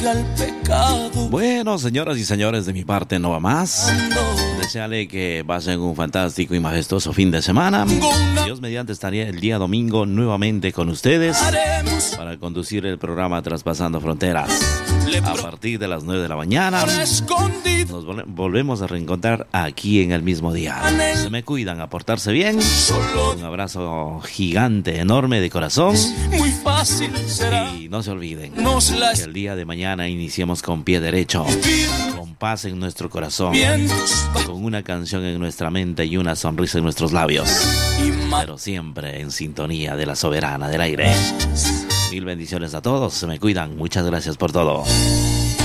al pecado. Bueno, señoras y señores, de mi parte no va más. Desearle que pasen un fantástico y majestuoso fin de semana. Dios mediante estaré el día domingo nuevamente con ustedes para conducir el programa Traspasando Fronteras. A partir de las 9 de la mañana nos volvemos a reencontrar aquí en el mismo día. Se me cuidan, a portarse bien. Un abrazo gigante, enorme de corazón. Muy fácil será. Y no se olviden que el día de mañana iniciemos con pie derecho, con paz en nuestro corazón, con una canción en nuestra mente y una sonrisa en nuestros labios, pero siempre en sintonía de la soberana del aire. Mil bendiciones a todos, se me cuidan, muchas gracias por todo.